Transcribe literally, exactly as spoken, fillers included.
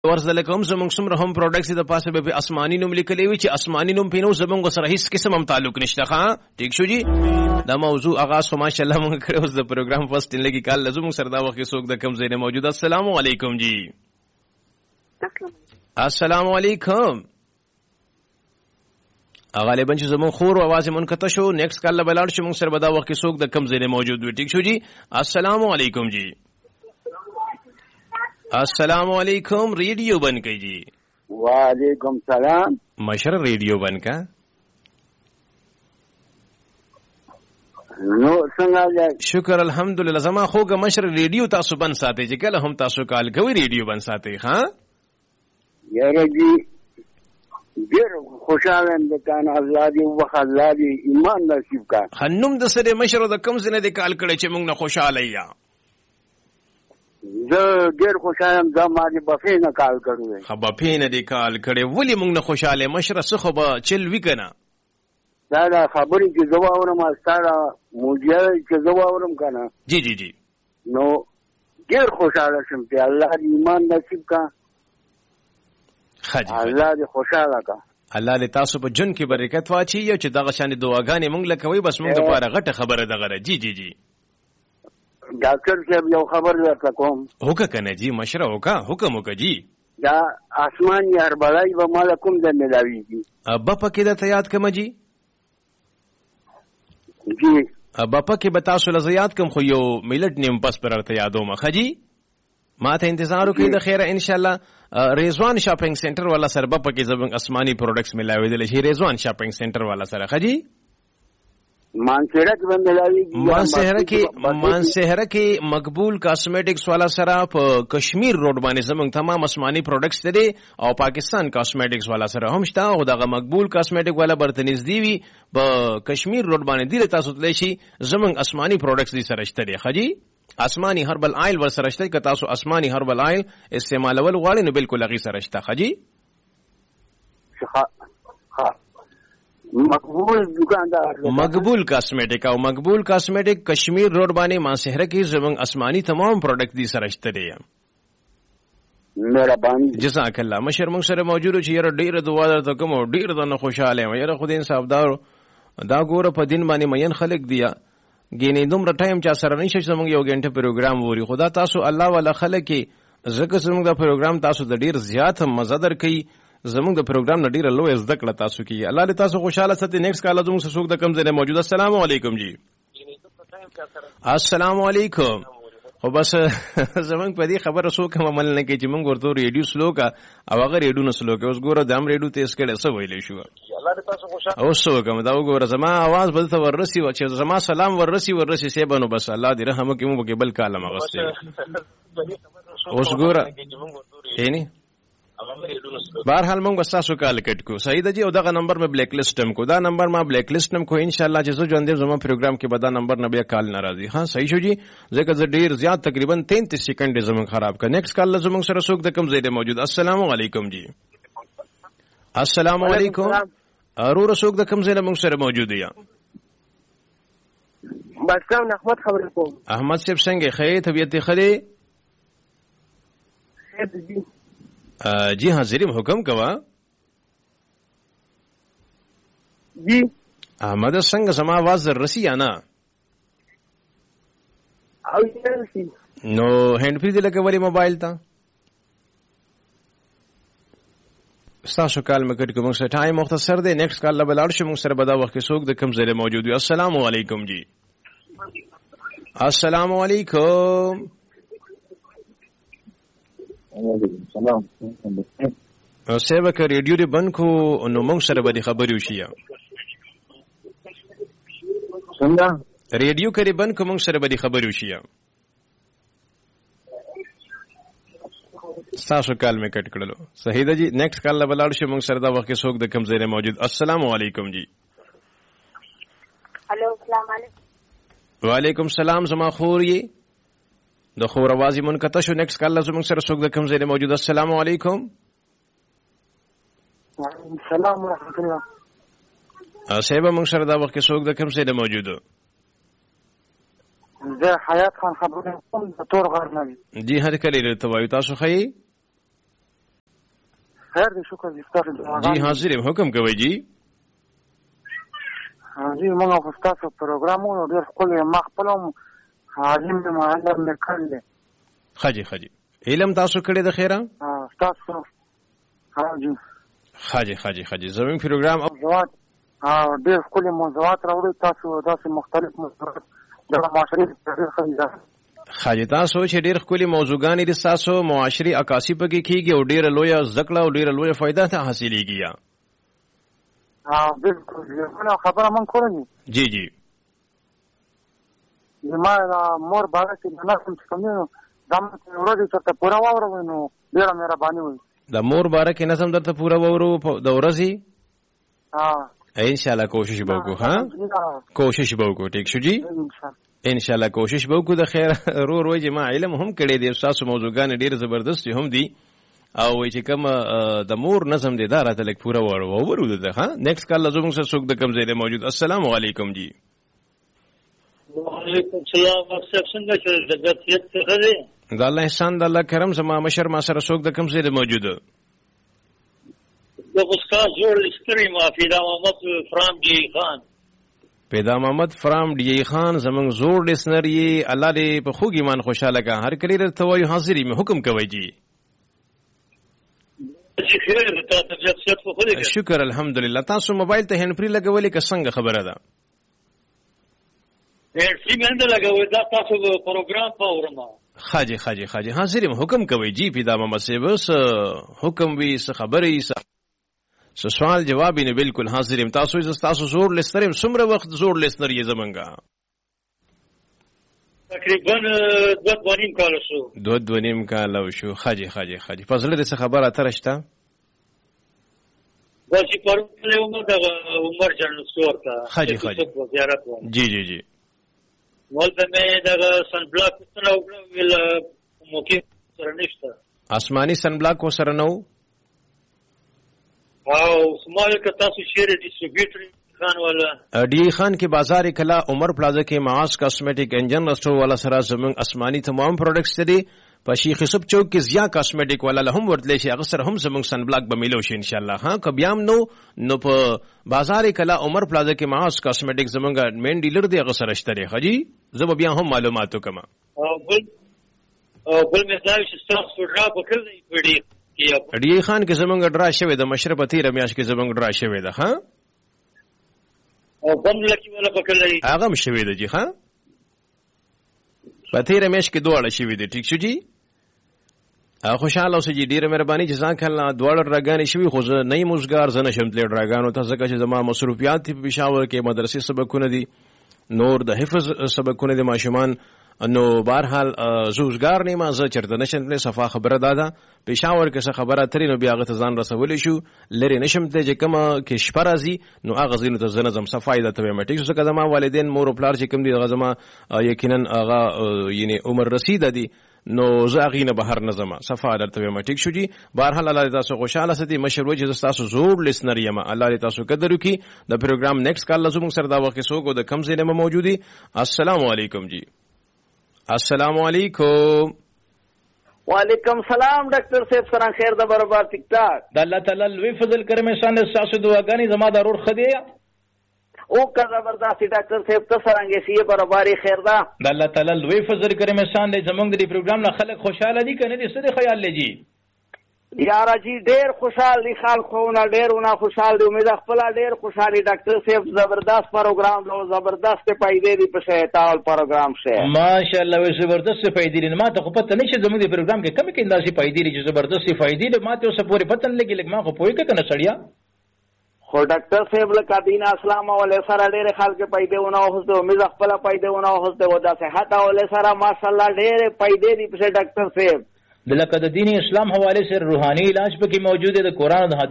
ورزله کوم زمونږ څومره هم پروډکټس د پاسه به اسماني نوم لیکلی وي چې اسماني نوم پینو زمونږ سره هیڅ قسم هم تعلق نشته. ها ٹھیک شو جی. دا موضوع آغاز خو ماشاءالله مونږ کړو. اوس د پروګرام فرست لګي کال زمونږ سره دا وخت کې څوک د کم ځای نه موجود. السلام علیکم جی. السلام علیکم. غالبا چې زمون خور आवाज منقطع شو. نیکسٹ کال بلاړ شو مونږ سره به دا وخت کې څوک د کم ځای نه موجود وي. ٹھیک شو جی. السلام علیکم جی. السلام علیکم. ریڈیو بند کیجیے. وعلیکم السلام. مشر ریڈیو بند کا نو څنګه؟ شکر الحمدلله. زما خو که مشر ریډیو تاسو بند ساتي چې کله هم تاسو کال کوي ریډیو بند ساتي. ها یاره جی ډېر خوشاله یم د کان الله دې وخت الله دې ایمان نصیب کا. خنوم د سره مشر د کم زنه د کال کړي چې موږ نه خوشاله یا. زه ډېر خوشاله یم. دا ما دې بفې نه کال کړی. خو بفې نه دې کال کړي ولې موږ نه خوشاله مشر څه خو به چل وی کنه. دا دا خبرې چې زه واورم ستاره موجه چې زه واورم کنه. جی جی جی. نو ډېر خوشاله شم چې الله دې ایمان نصیب کا. خاجي الله دې خوشاله کا. الله دې تاسو په جن کې برکت واچي او چې دغه شان دعاګانې مونږ لکوي بس مونږ لپاره غټه خبره ده غره. جی جی جی. ډاکټر صاحب یو خبر درته کوم. هوکا کنه جی مشره هوکا حکم وکړه جی. دا اسمان یار بلای به مال کوم د ملاویږي. ابا پکې د یاد کم جی. جی ابا پکې به تاسو لزیات کم خو یو ملت نیم پس پر ارته یادو ما خجی ما ته انتظار وکړئ د خیره ان شاء الله. ریزوان شاپینګ سنټر والا سره به پکې زبنګ اسماني پروډکټس ملاوي دي. شي ریزوان شاپینګ سنټر والا سره خجی مانسهره کې باندې مانسهره کې مانسهره کې مقبول کاسمیټکس والا سره په کشمیر روډ باندې زمونږ تمام اسماني پروډکټس دي او پاکستان کاسمیټکس والا سره هم شته. او دغه مقبول کاسمیټک والا برتنیز دی وی په کشمیر روډ باندې دی تاسو تللی شي زمونږ اسماني پروډکټس دي سره شته دي. خجی اسماني هربل آیل ور سره شته. که تاسو اسماني هربل آیل استعمالول غواړئ نو بالکل هغه سره شته. خجی مقبول دکاندار مقبول کاسمیټک او مقبول کاسمیټک کشمیر روډ باندې مانسهره کې زمونږ اسماني تمام پروډکټ دي سره شته دي. مهرباني جزاک الله. مشر موږ سره موجود چې یاره ډیره دعا درته کوم او ډیر دنه خوشاله یم. یاره خدای انصافدار دا ګوره په دین باندې مین خلک دی ګینې دومره ټایم چا سره نشي چې موږ یو غنټه پروګرام ووري. خدا تاسو الله والا خلک زکه زموږ د پروګرام تاسو د ډیر زیات مزه در کوي. زموږ د پروګرام نه ډیره لوی زده کړه تاسو کی. الله دې تاسو خوشاله ساتي. نیکسٹ کال زموږ سره څوک د کم ځای نه موجود. السلام علیکم جی. السلام علیکم. خو بس زمونږ په دې خبره څوک هم عمل نه کوي چې موږ ورته ریډیو سلو کا او هغه ریډیو نه سلو کوي. اوس ګوره دام ریډیو تیز کړی څه ویلی شو. اوس څه وکړم دا وګوره زما اواز به درته وررسي چې زما سلام وررسي وررسي سیبه نو بس الله دې رحم وکړي. موږ پکې بل کالم اغوستی. اوس ګوره یعنی بهرحال موږ به ستاسو کال کټ کو. صحیح ده جی. او دغه نمبر مې بلیک لسټ هم کو. دا نمبر ما بلیک لسټ هم کو. انشاءالله چې زه ژوند یم زما پروګرام کې به دا نمبر نه بیا کال نه راځي. ها صحیح شو جی. ځکه زه ډېر زیات تقریبا تینتیس سیکنډ زموږ خراب کړ. نیکسٹ کال زموږ سره څوک د کم ځای دی موجود. السلام علیکم جی. السلام علیکم. ارور څوک د کم ځای نه موږ سره موجود دی. بس کوم احمد خبرې کوم. احمد صاحب څنګه خیر طبیعت ښه دی؟ جی ہاں زریم حکم کوا. جی احمد سنگ سما آواز رسی یا نا نو ہینڈ فری دی لگے والی موبائل تا ستاسو کال میں کٹ کو منگ سے ٹائم مختصر دے. نیکسٹ کال لبل آرش منگ سر بدا وقت سوک دے کم زیر موجود ہوئی. السلام علیکم جی. السلام علیکم. سیبه که ریډیو دی بند کو نو موږ سره به دې خبرې وشي. څنګه ریډیو کړي بند کو موږ سره به دې خبرې وشي. ستاسو کال مې کټ کړلو. صحیح ده جی. نیکسٹ کال لا بلاړ شي موږ سره دا وخت څوک د کم ځای نه موجود. السلام علیکم جی. هلو السلام علیکم. وعلیکم السلام. زما خور یې د خور आवाज منقطع شو. نیکسٹ کال زموږ سره څوک د کم ځای نه موجود. السلام علیکم. السلام ورحمۃ اللہ. صاحب موږ سره دا وخت څوک د کم ځای نه موجود. زه حیات خان خبرې کوم د تور غر نه. جی هر کله ته وایو تاسو خی خیر دی شکر دی ستاسو جی حاضر یم حکم کوئ جی جی موږ خو ستاسو پروګرام و ډېر ښکلی ما خپل هم عالم یم علم مې کړی دی ښه جي ښه جي علم تاسو کړی د خیره ستاسو ها جی ښه جي ښه جي ښه جي زموږ پروګرام موضوعات ډېر ښکلي موضوعات راوړي تاسو داسې مختلف موضوعات د معاشرې ډېر ښه دي ښه جي تاسو چې ډېر ښکلي موضوعګانې دي ستاسو معاشري عکاسي پکې کېږي او ډېره لویه زده کړه او ډېره لویه فایده ته حاصلېږي یا بالکل خبره من کوله جی جی زما مور باره کې نه کوم څه کوم دا مې ورته چې پورا واورو نو ډېره مهرباني وي د مور باره کې نظم درته پورا واورو د ورځې ها ان شاء الله کوشش به وکړو ها کوشش به وکړو ټیک شو جی ان شاء الله کوشش به وکړو د خیر رو رو جما علم هم کړي دي تاسو موضوعګان ډېر زبردست هم دي او چې کوم د مور نظم دي دا راته لیک پورا وره وورو ده ها نیکسټ کال لازم سره څوک د کم ځای موجود السلام علیکم جی وعلیکم السلام ورحمت څنګه چې د جزئیت څه دی د الله احسان د الله کرم زما مشر ما سره څوک د کم ځای موجود د استاد جوړ لستری ما پیدا محمد فرام جی خان پیدا محمد فرام ډی خان زمنګ زوړ لسنر یې الله دې په خوږ ایمان خوشاله کا هر کلی درته وایو حاضرې مې حکم کوي جی شکر الحمدلله تاسو موبایل ته هند فری لګولې که څنګه خبره ده هند فری مې نه لګولې دا تاسو پروګرام په ورما خاجي خاجي خاجي حاضر یم حکم کوي جی پیدا محمد صاحب حکم وی څه خبرې څه سوال جواب نه بالکل حاضر یم تاسو تاسو زور لستریم څومره وخت زور لستر یې زمونږه تقریبا دوه دوه نیم کال شو دوه دوه نیم کال شو خاجي خاجي خاجي فضل دې څه خبره اترشته واجی پرو له عمر د عمر جن سور کا خاجي خاجي زیارت جی جی جی ول په مې د سن بلاک څنګه ویل موکي سره نشته آسماني سن بلاک سره نو او سمال کا تاسو شیر ډیسټریبیوټر خان والا ډی خان کې بازار کلا عمر پلازا کې معاش کاسمیټک انجن رستو والا سره زمون آسماني تمام پروډکټس دي په شیخ یوسف چوک کې زیا کاسمیټک والا هم ورتلی شي هغه سره هم زمون سن بلاک به ملو شي ان شاء الله ها کبيام نو نو په بازار کلا عمر پلازا کې معاش کاسمیټک زمونږ مین ډیلر دی هغه سره شته خجی زه بیا هم معلوماتو کما او بل او بل مې دا چې تاسو ډرا وکړئ ویډیو ډی خان کې زمونږ ډرا شوی د مشربتی رمیاش کې زمونږ ډرا شوی ده ها او بم لکی ولا وکړئ هغه هم شوی ده جی ها پتی رمیاش کې دواړه شوی دي ټیک شو جی خوشاله اوسئ جی ډیره مهرباني جزاک الله دواړه ډراګانې شوي خو زه نه یم اوسګار زه نشم تللی ډراګانو ته ځکه چې زما مصروفیات دي په پېښور کې مدرسې سبقونه دي نور د حفظ سبقونه دي ماشومان نو بهرحال زه اوسګار نه یم زه چېرته نشم تللی صفا خبره دا ده پېښور کې څه خبره ترې نو بیا هغه ته ځان رسولی شو لرې نشم تللی چې کومه کې شپه راځي نو هغه ځایونو ته زه نه ځم څه فایده ته وایم ټیک شو ځکه زما والدین مور و پلار چې کوم دي هغه زما یقینا هغه یعنې عمر رسیده دي نو زه هغې نه بهر نه ځم صفا درته وایم ټیک شو جي بهرحال الله دې تاسو خوشحاله ساتي مشر وایي چې زه ستاسو زوړ لسنر یم الله دې تاسو قدر وکړي د پروګرام نیکسټ کال زموږ سره دا وخت کې څوک د کم ځای نه موجود دي السلام علیکم جی السلام علیکم وعلیکم السلام ډاکټر صاحب سره خیر د برابر ټیک ټاک د الله تعالی لوی فضل کرم احسان تاسو دعاګانې زما ضرور خدای او کا زبردست ډاکټر صاحب ته څنګه سی برابرۍ خیر ده د الله تعالی لوی فضل کرم احسان دې زمونږ د پروګرام نه خلک خوشاله دي کنه دې څه خیال لږی یار جی ډېر خوشحال دي خلکو نه ډېرونه خوشحال دي امید خپل ډېر خوشحالي ډاکټر صاحب زبردست پروګرام له زبردست پیدې دي په شیطان پروګرام شه ماشاءالله وي زبردست پیدې دي ما ته خو پته نشي زموږ د پروګرام کې کم کې اندازې پیدې دي چې زبردست پیدې دي ما ته اوس پورې پته نه لګي لګ ما خو پوي کنه سړیا خو ډاکټر صاحب لکه دین اسلام ولې سره ډېر خلک پیدا ونه اوسته امید خپل پیدا ونه اوسته ودا صحت ولې سره ماشاءالله ډېر پیدا دي په ډاکټر صاحب د لکه د دین اسلام حواله سره روحاني علاج پکې موجود دی د قران